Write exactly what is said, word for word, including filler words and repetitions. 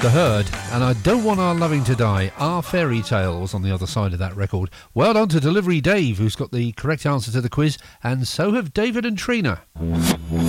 The Herd, and I Don't Want Our Loving to Die. Our Fairy Tales on the other side of that record. Well done to Delivery Dave, who's got the correct answer to the quiz, and so have David and Trina.